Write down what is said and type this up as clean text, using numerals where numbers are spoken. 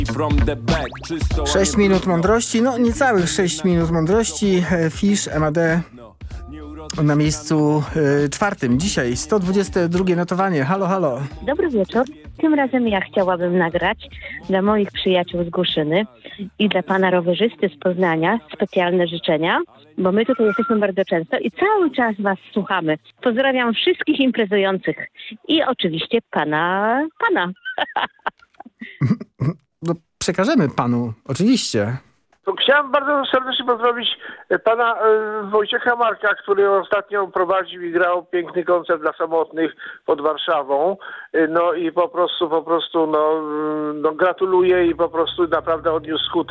6 minut mądrości, no niecałych 6 minut mądrości. Fish, MAD na miejscu czwartym. Dzisiaj 122 notowanie. Halo, halo. Dobry wieczór. Tym razem ja chciałabym nagrać dla moich przyjaciół z Głuszyny i dla pana rowerzysty z Poznania specjalne życzenia, bo my tutaj jesteśmy bardzo często i cały czas was słuchamy. Pozdrawiam wszystkich imprezujących i oczywiście pana. No, przekażemy panu, oczywiście. To chciałem bardzo serdecznie pozdrowić pana Wojciecha Marka, który ostatnio prowadził i grał piękny koncert dla samotnych pod Warszawą. No i po prostu gratuluję i po prostu naprawdę odniósł skutek.